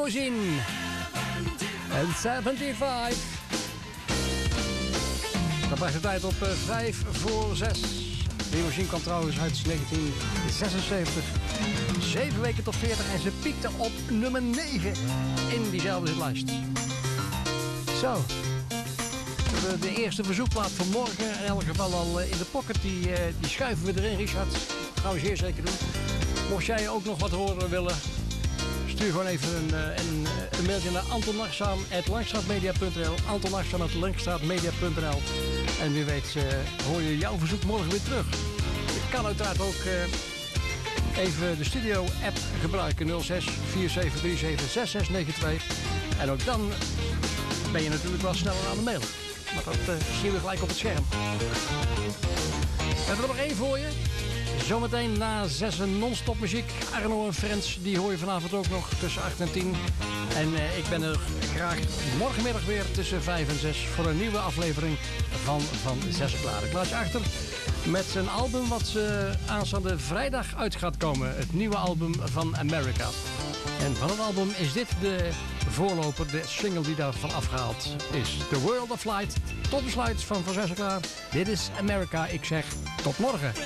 Limousine. En 75. Dat bracht de tijd op 5 voor 6. Limousine kwam trouwens uit 1976. 7 weken tot 40 en ze piekte op nummer 9 in diezelfde hitlijst. Zo. De eerste verzoekplaat van morgen. In elk geval al in de pocket. Die schuiven we erin, Richard. Dat gaan we zeer zeker doen. Mocht jij ook nog wat horen willen, stuur gewoon even een mailtje naar antonnachtzaam@langstraatmedia.nl. antonnachtzaam@langstraatmedia.nl. En wie weet hoor je jouw verzoek morgen weer terug. Je kan uiteraard ook even de studio-app gebruiken. 06 4737 6692. En ook dan ben je natuurlijk wel sneller aan de mail. Maar dat zien we gelijk op het scherm. We hebben er nog één voor je. Zometeen na 6 non-stop muziek. Arno en Friends, die hoor je vanavond ook nog tussen 8 en 10. En ik ben er graag morgenmiddag weer tussen 5 en 6 voor een nieuwe aflevering van 6 klaar. Ik laat je achter met een album wat aanstaande vrijdag uit gaat komen. Het nieuwe album van America. En van het album is dit de voorloper, de single die daarvan afgehaald is. The World of Light. Tot besluit van 6 klaar. Dit is America. Ik zeg tot morgen.